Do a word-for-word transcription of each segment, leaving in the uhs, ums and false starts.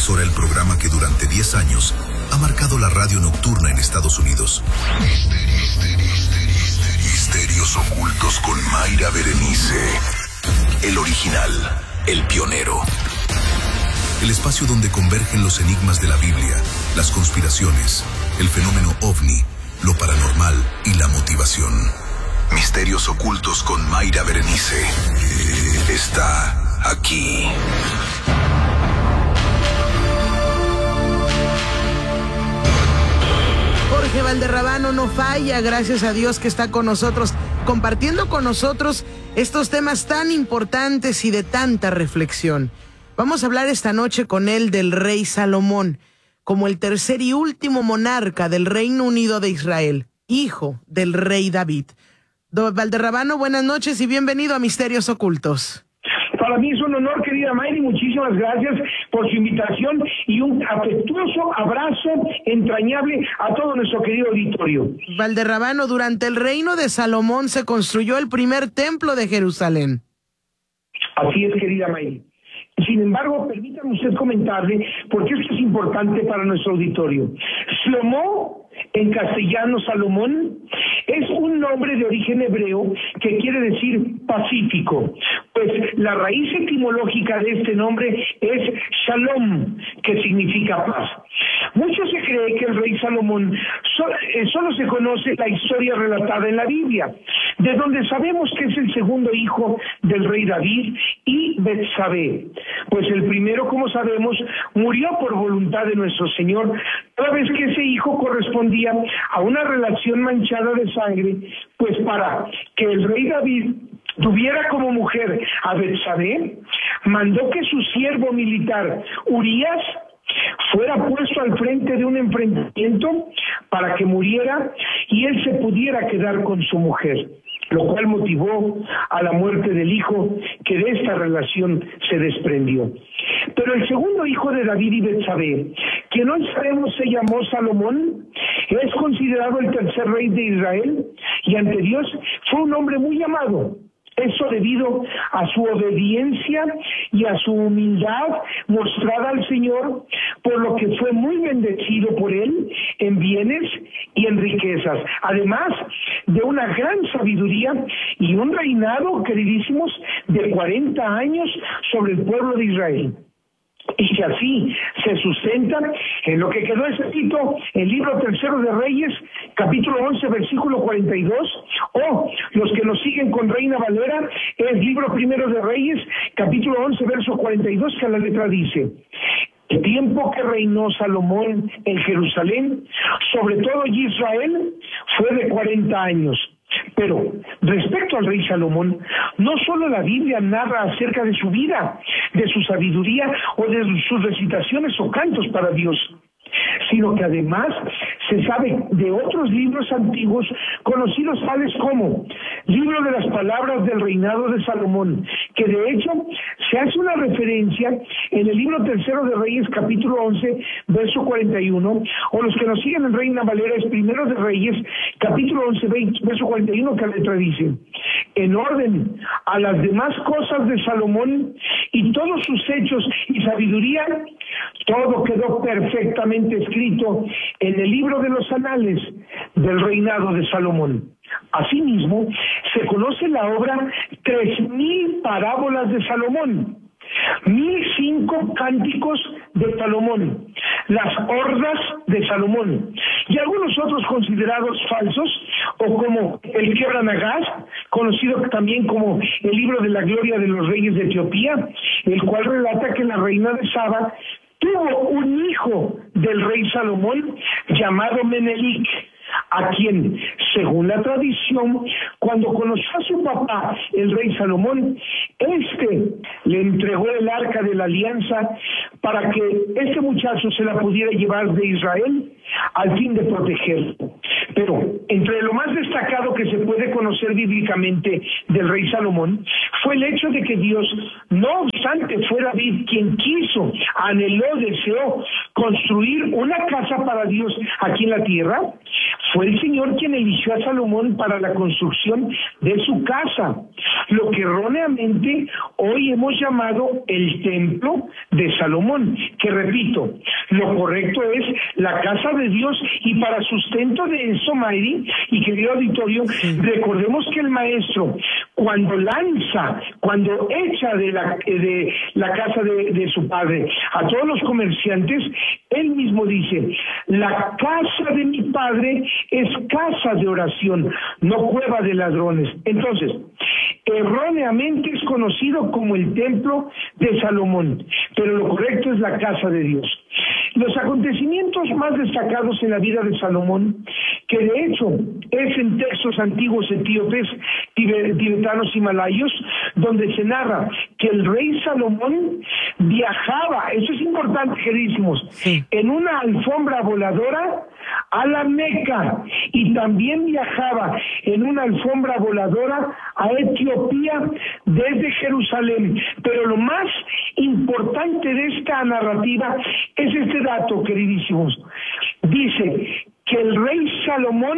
Difusora, el programa que durante diez años ha marcado la radio nocturna en Estados Unidos. Misterios ocultos con Mayra Berenice. El original, el pionero. El espacio donde convergen los enigmas de la Biblia, las conspiraciones, el fenómeno ovni, lo paranormal y la motivación. Misterios ocultos con Mayra Berenice. Está aquí. Jorge Valderrabano no falla, gracias a Dios que está con nosotros, compartiendo con nosotros estos temas tan importantes y de tanta reflexión. Vamos a hablar esta noche con él del rey Salomón, como el tercer y último monarca del Reino Unido de Israel, hijo del rey David. Don Valderrabano, buenas noches y bienvenido a Misterios Ocultos. Para mí es un honor, querida Mayri, muchísimas gracias por su invitación y un afectuoso abrazo entrañable a todo nuestro querido auditorio. Valderrabano, durante el reino de Salomón se construyó el primer templo de Jerusalén. Así es, querida Mayri. Sin embargo, permítame usted comentarle, porque esto es importante para nuestro auditorio. Shlomo, en castellano Salomón, es un nombre de origen hebreo que quiere decir pacífico, pues la raíz etimológica de este nombre es Shalom, que significa paz. Mucho se cree que el rey Salomón solo, eh, solo se conoce la historia relatada en la Biblia, de donde sabemos que es el segundo hijo del rey David y Betsabé, pues el primero, como sabemos, murió por voluntad de nuestro Señor, toda vez que ese hijo correspondía a una relación manchada de sangre, pues para que el rey David tuviera como mujer a Betsabé, mandó que su siervo militar Urías fuera puesto al frente de un enfrentamiento para que muriera y él se pudiera quedar con su mujer, lo cual motivó a la muerte del hijo que de esta relación se desprendió. Pero el segundo hijo de David y Betsabé, quien hoy sabemos se llamó Salomón, es considerado el tercer rey de Israel y ante Dios fue un hombre muy amado. Eso debido a su obediencia y a su humildad mostrada al Señor, por lo que fue muy bendecido por él en bienes y en riquezas, además de una gran sabiduría y un reinado, queridísimos, de cuarenta años sobre el pueblo de Israel. Y que así se sustenta en lo que quedó escrito en el libro tercero de Reyes, capítulo once, versículo cuarenta y dos, o los que nos siguen con Reina Valera, es libro primero de Reyes, capítulo once, verso cuarenta y dos, que a la letra dice: el tiempo que reinó Salomón en Jerusalén, sobre todo Israel, fue de cuarenta años. Pero respecto al rey Salomón, no solo la Biblia narra acerca de su vida, de su sabiduría o de sus recitaciones o cantos para Dios, sino que además se sabe de otros libros antiguos conocidos tales como Libro de las Palabras del Reinado de Salomón, que de hecho se hace una referencia en el libro tercero de Reyes, capítulo once, verso cuarenta y uno, o los que nos siguen en Reina Valera es Primero de Reyes, capítulo once, verso cuarenta y uno, que la letra dice: en orden a las demás cosas de Salomón y todos sus hechos y sabiduría, todo quedó perfectamente escrito en el libro de los anales del reinado de Salomón. Asimismo, se conoce la obra Tres Mil Parábolas de Salomón, Mil Cinco Cánticos de Salomón, Las Hordas de Salomón, y algunos otros considerados falsos, o como el Quebra-Nagás, conocido también como el libro de la gloria de los reyes de Etiopía, el cual relata que la reina de Saba tuvo un hijo del rey Salomón llamado Menelik, a quien, según la tradición, cuando conoció a su papá, el rey Salomón, este le entregó el arca de la alianza para que este muchacho se la pudiera llevar de Israel al fin de protegerlo. Pero entre lo más destacado que se puede conocer bíblicamente del rey Salomón fue el hecho de que Dios, no obstante fuera David quien quiso, anheló, deseó construir una casa para Dios aquí en la tierra, fue el Señor quien eligió a Salomón para la construcción de su casa. lo que erróneamente hoy hemos llamado el templo de Salomón, que repito, lo correcto es la casa de Dios. Y para sustento de eso, Mayri y querido auditorio, recordemos que el maestro, cuando lanza, cuando echa de la, de la casa de, de su padre a todos los comerciantes, él mismo dice: la casa de mi padre es casa de oración, no cueva de ladrones. Entonces, erróneamente es conocido como el templo de Salomón, pero lo correcto es la casa de Dios. Los acontecimientos más destacados en la vida de Salomón, que de hecho es en textos antiguos etíopes, tibetanos y malayos, donde se narra que el rey Salomón viajaba, eso es importante, queridísimos, sí, en una alfombra voladora a la Meca, y también viajaba en una alfombra voladora a Etiopía desde Jerusalén. Pero lo más importante de esta narrativa es este dato, queridísimos. Dice que el rey Salomón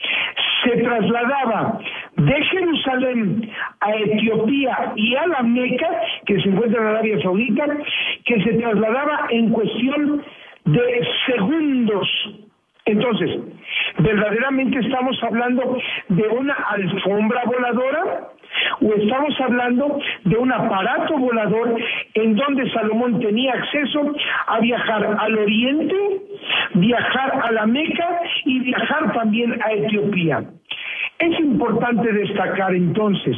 se trasladaba de Jerusalén a Etiopía y a la Meca, que se encuentra en Arabia Saudita, que se trasladaba en cuestión de segundos. Entonces, ¿verdaderamente estamos hablando de una alfombra voladora o estamos hablando de un aparato volador en donde Salomón tenía acceso a viajar al oriente, viajar a la Meca y viajar también a Etiopía? Es importante destacar entonces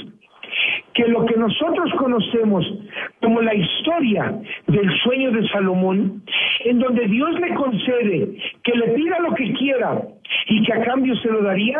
que lo que nosotros conocemos como la historia del sueño de Salomón, en donde Dios le concede que le pida lo que quiera y que a cambio se lo daría,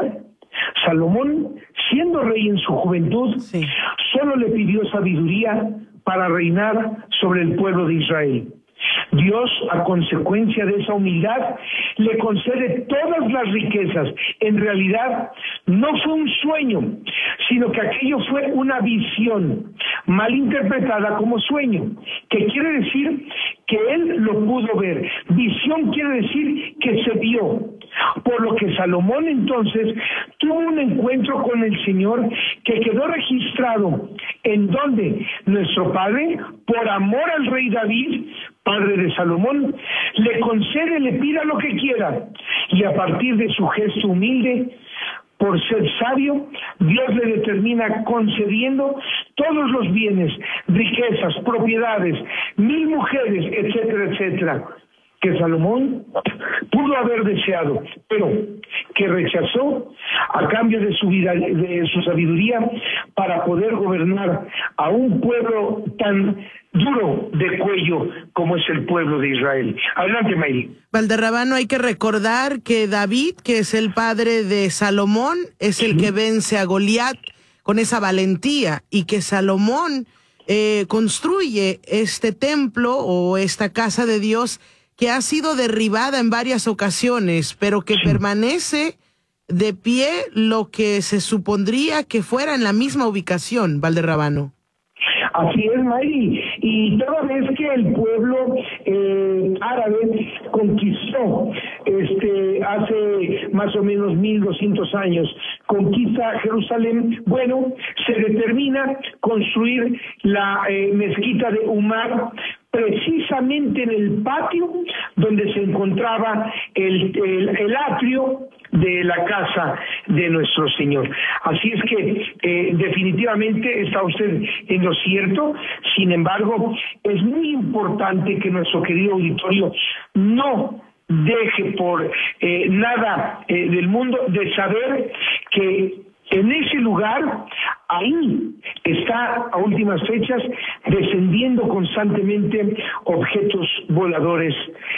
Salomón, siendo rey en su juventud, sí, solo le pidió sabiduría para reinar sobre el pueblo de Israel. Dios, a consecuencia de esa humildad, le concede todas las riquezas. En realidad, no fue un sueño, sino que aquello fue una visión mal interpretada como sueño, que quiere decir que él lo pudo ver. Visión quiere decir que se vio. Por lo que Salomón entonces tuvo un encuentro con el Señor que quedó registrado, en donde nuestro Padre, por amor al rey David, padre de Salomón, le concede, le pida lo que quiera, y a partir de su gesto humilde, por ser sabio, Dios le determina concediendo todos los bienes, riquezas, propiedades, mil mujeres, etcétera, etcétera, que Salomón pudo haber deseado, pero que rechazó a cambio de su vida, de su sabiduría, para poder gobernar a un pueblo tan duro de cuello como es el pueblo de Israel. Adelante, Mayri. Valderrabano, hay que recordar que David, que es el padre de Salomón, es el que vence a Goliat con esa valentía, y que Salomón eh, construye este templo o esta casa de Dios que ha sido derribada en varias ocasiones, pero que sí, permanece de pie, lo que se supondría que fuera en la misma ubicación, Valderrabano. Así es, Mayri, y toda vez que el pueblo eh, árabe conquistó, este, hace más o menos mil doscientos años, conquista Jerusalén, bueno, se determina construir la eh, mezquita de Umar, precisamente en el patio donde se encontraba el, el, el atrio de la casa de nuestro Señor. Así es que eh, definitivamente está usted en lo cierto. Sin embargo, es muy importante que nuestro querido auditorio no deje por eh, nada eh, del mundo de saber que en ese lugar, ahí está a últimas fechas descendiendo constantemente objetos voladores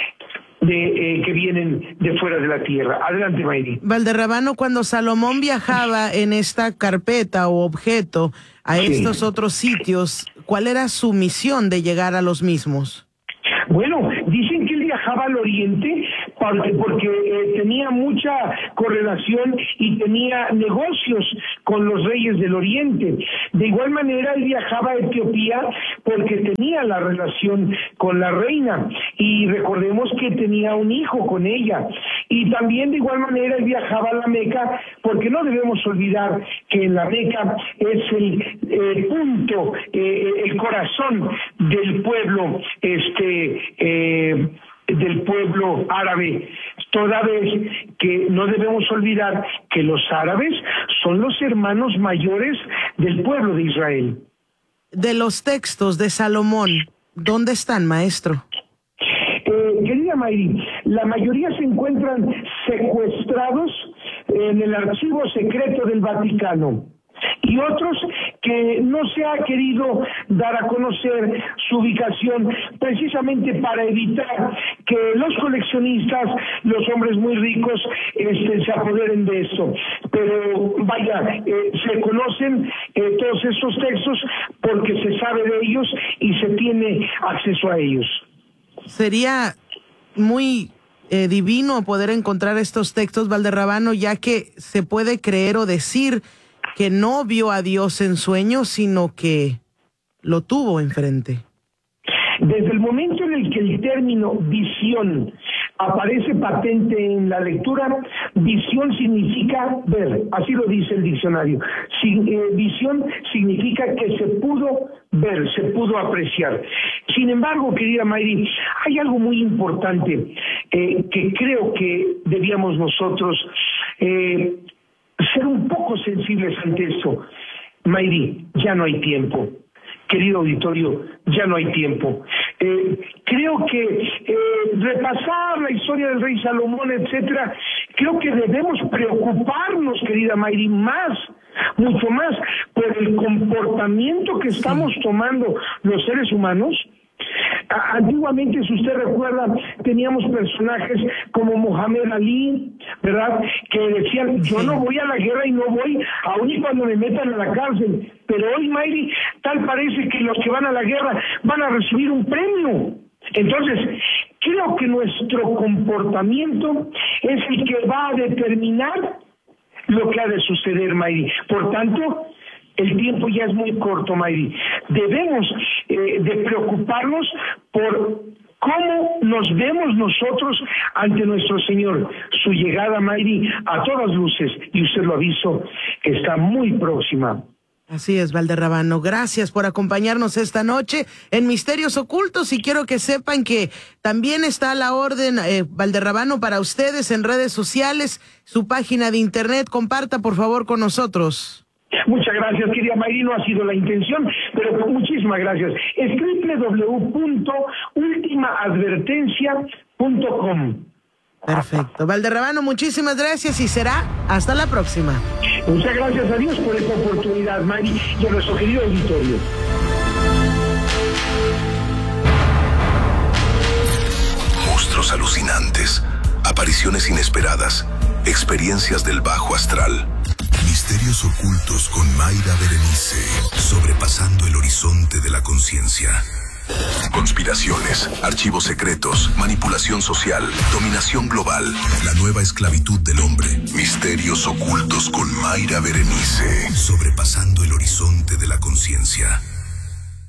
de eh, que vienen de fuera de la tierra. Adelante, Mayri. Valderrabano, cuando Salomón viajaba en esta carpeta o objeto a sí, estos otros sitios, ¿cuál era su misión de llegar a los mismos? Bueno, dicen que él viajaba al oriente porque, porque eh, tenía mucha correlación y tenía negocios con los reyes del oriente. De igual manera, él viajaba a Etiopía porque tenía la relación con la reina, y recordemos que tenía un hijo con ella, Y también de igual manera él viajaba a la Meca, porque no debemos olvidar que la Meca es el eh, punto, eh, el corazón del pueblo, este, eh, del pueblo árabe, toda vez que no debemos olvidar que los árabes son los hermanos mayores del pueblo de Israel. De los textos de Salomón, ¿dónde están, maestro? Eh, querida Mayri, la mayoría se encuentran secuestrados en el archivo secreto del Vaticano y otros que no se ha querido dar a conocer su ubicación precisamente para evitar que los coleccionistas, los hombres muy ricos, este, se apoderen de esto. Pero vaya, eh, se conocen eh, todos estos textos porque se sabe de ellos y se tiene acceso a ellos. Sería muy eh, divino poder encontrar estos textos, Valderrábano, ya que se puede creer o decir que no vio a Dios en sueños, sino que lo tuvo enfrente. Desde el momento en el que el término visión aparece patente en la lectura, visión significa ver, así lo dice el diccionario. Sin, eh, visión significa que se pudo ver, se pudo apreciar. Sin embargo, querida Mayri, hay algo muy importante eh, que creo que debíamos nosotros eh, ser un poco sensibles ante esto. Mayri, ya no hay tiempo. Querido auditorio, ya no hay tiempo. Eh, creo que eh, repasar la historia del rey Salomón, etcétera, creo que debemos preocuparnos, querida Mayri, más, mucho más, por el comportamiento que estamos tomando los seres humanos. Antiguamente, si usted recuerda, teníamos personajes como Mohamed Ali, ¿verdad?, que decían, yo no voy a la guerra y no voy aún y cuando me metan a la cárcel. Pero hoy, Mayri, tal parece que los que van a la guerra van a recibir un premio. Entonces, creo que nuestro comportamiento es el que va a determinar lo que ha de suceder, Mayri. Por tanto, el tiempo ya es muy corto, Mayri. Debemos eh, de preocuparnos por cómo nos vemos nosotros ante nuestro Señor. Su llegada, Mayri, a todas luces, y usted lo avisó, está muy próxima. Así es, Valderrábano. Gracias por acompañarnos esta noche en Misterios Ocultos, y quiero que sepan que también está a la orden, eh, Valderrábano, para ustedes en redes sociales, su página de internet. Comparta, por favor, con nosotros. Muchas gracias, querida Mayri, no ha sido la intención, pero muchísimas gracias. Es doble u doble u doble u punto última advertencia punto com. Perfecto. Valderrábano, muchísimas gracias y será hasta la próxima. Muchas gracias a Dios por esta oportunidad, Mayri, y a nuestro querido auditorio. Monstruos alucinantes, apariciones inesperadas, experiencias del bajo astral. Misterios ocultos con Mayra Berenice, sobrepasando el horizonte de la conciencia. Conspiraciones, archivos secretos, manipulación social, dominación global, la nueva esclavitud del hombre. Misterios ocultos con Mayra Berenice, sobrepasando el horizonte de la conciencia.